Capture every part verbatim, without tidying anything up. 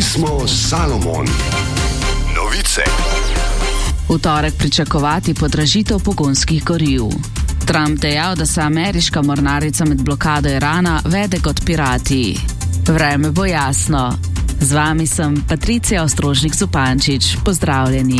smo Salomon. Novice. V torek pričakovati podražitev pogonskih goriv. Trump dejal, da se ameriška mornarica med blokado Irana vede kot pirati. Vreme bo jasno. Z vami sem Patricija Ostrožnik-Zupančič. Pozdravljeni.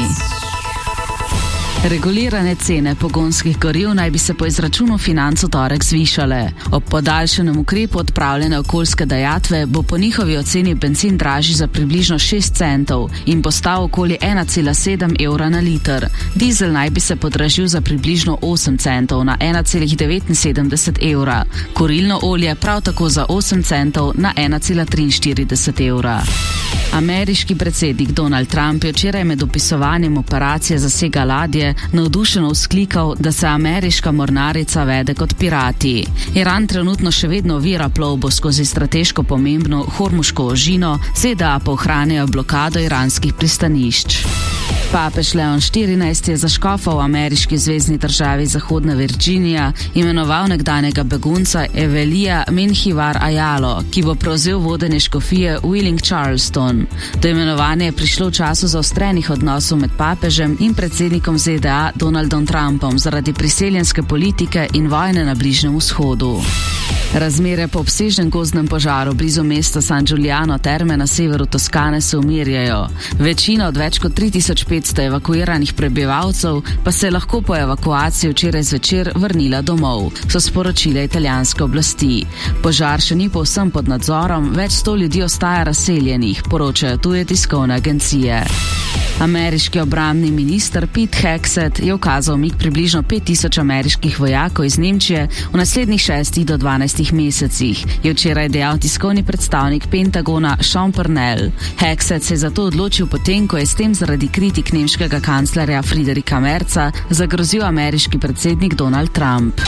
Regulirane cene pogonskih goriv naj bi se po izračunu Financ v torek zvišale. Ob podaljšanem ukrepu odpravljene okoljske dajatve bo po njihovi oceni bencin dražji za približno šest centov in bo stal okoli ena cela sedem evra na liter. Dizel naj bi se podražil za približno osem centov na ena cela devetinsedemdeset evra. Kurilno olje prav tako za osem centov na ena cela triinštirideset evra. Ameriški predsednik Donald Trump je včeraj med opisovanjem operacije zasega ladje navdušeno vzklikal, da se ameriška mornarica vede kot pirati. Iran trenutno še vedno ovira plovbo skozi strateško pomembno Hormuško ožino, Z D A pa ohranjajo blokado iranskih pristanišč. Papež Leon štirinajsti je za škofa v ameriški zvezni državi Zahodna Virginija imenoval nekdanjega begunca Evelija Menjivar Ayalo, ki bo prevzel vodenje škofije Wheeling Charleston. Do imenovanja je prišlo v času zaostrenih odnosov med papežem in predsednikom Z D A Donaldom Trumpom zaradi priseljenske politike in vojne na Bližnjem vzhodu. Razmere po obsežnem gozdnem požaru blizu mesta San Giuliano Terme na severu Toskane se umirjajo. Večina od več kot tri tisoč petsto evakuiranih prebivalcev pa se je lahko po evakuaciji včeraj zvečer vrnila domov, so sporočile italijanske oblasti. Požar še ni povsem pod nadzorom, več sto ljudi ostaja razseljenih, poročajo tuje tiskovne agencije. Ameriški obrambni minister Pete Hegseth je ukazal umik približno pet tisoč ameriških vojakov iz Nemčije v naslednjih šestih do dvanajstih mesecih, je včeraj dejal tiskovni predstavnik Pentagona Sean Parnell. Hegseth se je zato odločil potem, ko je s tem zaradi kritik nemškega kanclerja Friedricha Merza zagrozil ameriški predsednik Donald Trump.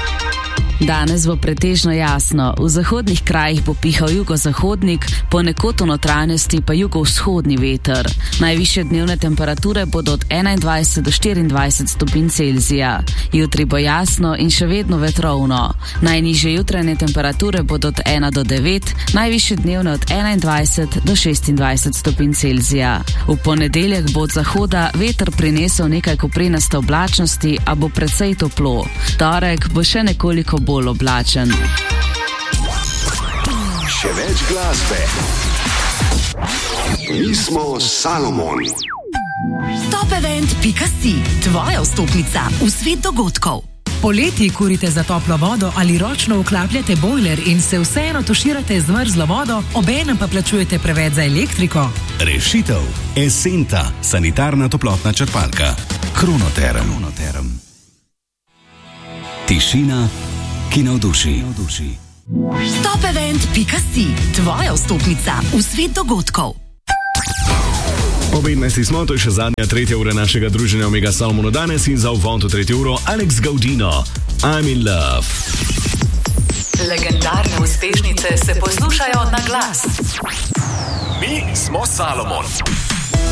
Danes bo pretežno jasno, v zahodnih krajih bo pihal jugozahodnik, ponekod v notranjosti pa jugovzhodni veter. Najvišje dnevne temperature bodo od enaindvajset do štiriindvajset stopinj Celzija. Jutri bo jasno in še vedno vetrovno. Najnižje jutranje temperature bodo od ena do devet, najvišje dnevne od enaindvajset do šestindvajset stopinj Celzija. V ponedeljek bo od zahoda veter prinesel nekaj koprenaste oblačnosti, a bo precej toplo. Torek bo še nekoliko bolj oblačen. Še več glasbe. Mi smo Salomon. Top event pika si, tvoja vstopnica v svet dogodkov. Poleti kurite za toplo vodo ali ročno vklapljate bojler in se vseeno tuširate z mrzlo vodo, obenem pa plačujete preveč za elektriko? Rešitev. Esenta, sanitarna toplotna črpalka. Kronoterm. Kronoterm. Tišina, ki navduši. Top event pika si, tvoja vstopnica v svet dogodkov. Ob petnajsti smo, to je še zadnja tretja ura našega druženja v Mega Salomonu danes in za uvod v tretjo uro Alex Gaudino, I'm in love. Legendarne uspešnice se poslušajo na glas. Mi smo Salomon.